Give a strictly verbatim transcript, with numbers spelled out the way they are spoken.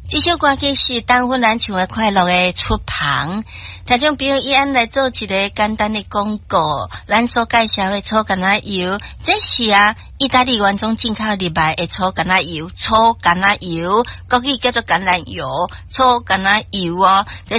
这首歌曲是当婚咱唱的快乐的出旁，听众朋友以安来做一个简单的广告。咱所介绍的草橄榄油，这是啊意大利原装进口入来的草橄榄油，草橄榄油，国语叫做橄榄油，草橄榄油哦。这